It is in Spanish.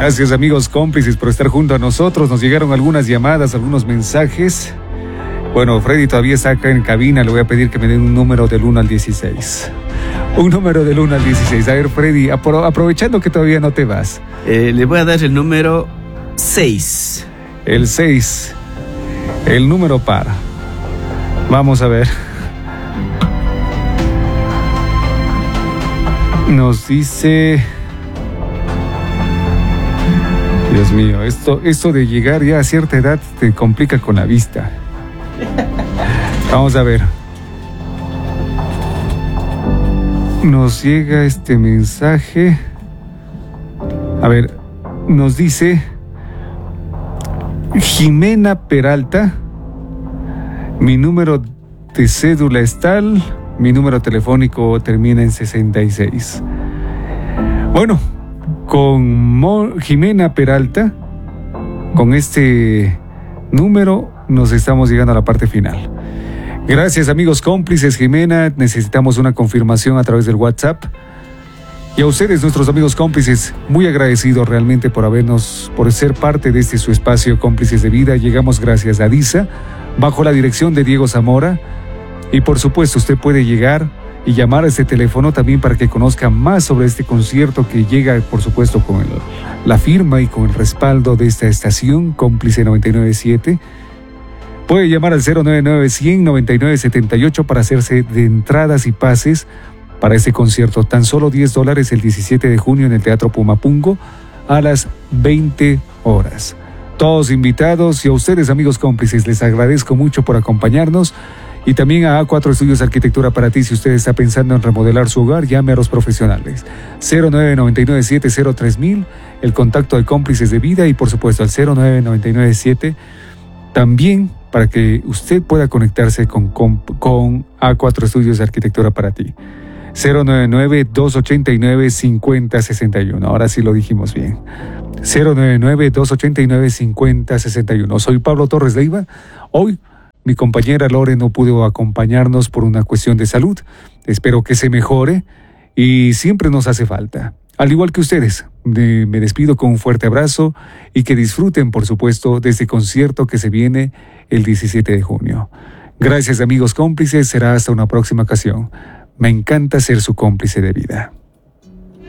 Gracias, amigos cómplices, por estar junto a nosotros. Nos llegaron algunas llamadas, algunos mensajes. Bueno, Freddy todavía está acá en cabina. Le voy a pedir que me den un número del 1 al 16. Un número del 1 al 16. A ver, Freddy, aprovechando que todavía no te vas. Le voy a dar el número 6. El 6. El número par. Vamos a ver. Nos dice... Dios mío, esto de llegar ya a cierta edad te complica con la vista. Vamos a ver. Nos llega este mensaje. A ver, nos dice Jimena Peralta. Mi número de cédula es tal. Mi número telefónico termina en 66. Bueno, con Jimena Peralta, con este número nos estamos llegando a la parte final. Gracias, amigos cómplices. Jimena, necesitamos una confirmación a través del WhatsApp. Y a ustedes, nuestros amigos cómplices, muy agradecidos realmente por ser parte de este su espacio Cómplices de Vida. Llegamos gracias a DISA, bajo la dirección de Diego Zamora. Y por supuesto, usted puede llegar y llamar a este teléfono también para que conozca más sobre este concierto que llega, por supuesto, con la firma y con el respaldo de esta estación, Cómplice 99.7. Puede llamar al 099-100-9978 para hacerse de entradas y pases para este concierto. Tan solo $10 el 17 de junio en el Teatro Pumapungo a las 20 horas. Todos invitados, y a ustedes, amigos cómplices, les agradezco mucho por acompañarnos. Y también a A4 Estudios de Arquitectura para ti. Si usted está pensando en remodelar su hogar, llame a los profesionales. 0999-703000, el contacto de Cómplices de Vida, y por supuesto al 09997 también, para que usted pueda conectarse con A4 Estudios de Arquitectura para ti. 099-289-5061. Ahora sí lo dijimos bien. 099-289-5061. Soy Pablo Torres Leiva. Hoy mi compañera Lore no pudo acompañarnos por una cuestión de salud. Espero que se mejore y siempre nos hace falta. Al igual que ustedes, me despido con un fuerte abrazo y que disfruten, por supuesto, de este concierto que se viene el 17 de junio. Gracias, amigos cómplices. Será hasta una próxima ocasión. Me encanta ser su cómplice de vida.